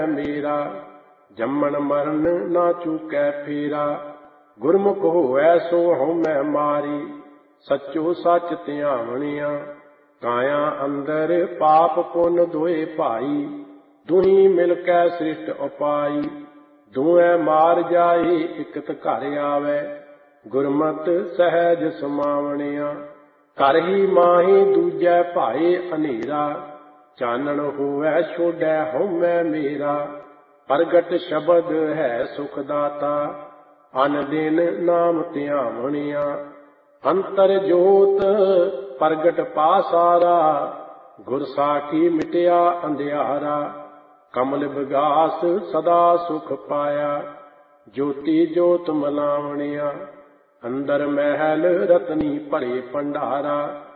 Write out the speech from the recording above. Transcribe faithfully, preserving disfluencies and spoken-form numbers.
मेरा, जम्मन मरण ना चूकै फेरा। गुरमुख होवै सो हउमै मारी, सच्चो सच ध्यावणिया। काया अंदर पाप पुन दोए भाई, दुही मिलकै सृष्ट उपाई। दुए मार जाए इकत घर आवे, गुरमत सहज समावणिया। घर ही माही दूजै भाए अनेरा, चानण होवै छोड़ै हउमै मेरा। प्रगट शब्द है सुखदाता, अन दिन नाम ध्यावणिया। अंतर जोत प्रगट पासारा, गुर साखी मिटिया अंधियारा। कमल विगास सदा सुख पाया, ज्योति जोत मलावणिया। अंदर महल रतनी भरे भंडारा,